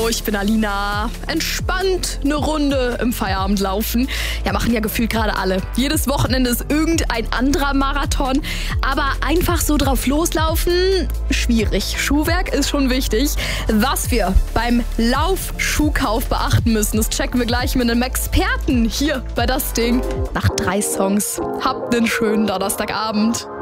ich bin Alina. Entspannt eine Runde im Feierabend laufen. Ja, machen ja gefühlt gerade alle. Jedes Wochenende ist irgendein anderer Marathon. Aber einfach so drauf loslaufen, schwierig. Schuhwerk ist schon wichtig. Was wir beim Laufschuhkauf beachten müssen, das checken wir gleich mit einem Experten hier bei Das Ding. Nach 3 Songs. Habt einen schönen Donnerstagabend.